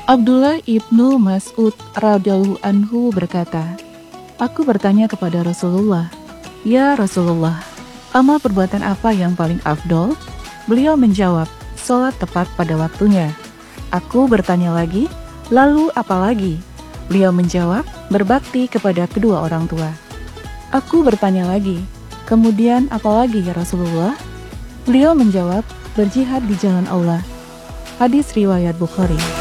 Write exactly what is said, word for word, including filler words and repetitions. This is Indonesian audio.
Abdullah ibnu Mas'ud radhiyallahu anhu berkata, aku bertanya kepada Rasulullah, ya Rasulullah, amal perbuatan apa yang paling afdol? Beliau menjawab, sholat tepat pada waktunya. Aku bertanya lagi, lalu apa lagi? Beliau menjawab, berbakti kepada kedua orang tua. Aku bertanya lagi, kemudian apa lagi ya Rasulullah? Beliau menjawab, berjihad di jalan Allah. Hadis riwayat Bukhari.